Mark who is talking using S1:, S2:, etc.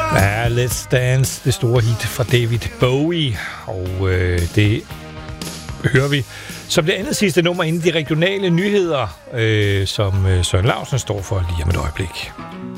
S1: Ja, Let's Dance, det store hit fra David Bowie, og det hører vi som det andet sidste nummer inden de regionale nyheder, som Søren Lausen står for lige om et øjeblik.